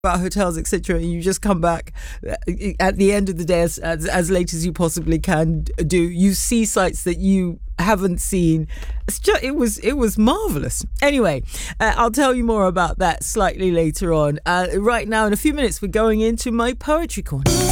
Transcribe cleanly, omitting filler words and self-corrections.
about hotels, etc., and you just come back at the end of the day as late as you possibly can do. You see sites that you haven't seen. It was marvelous. Anyway, I'll tell you more about that slightly later on. Right now, in a few minutes, we're going into my poetry corner.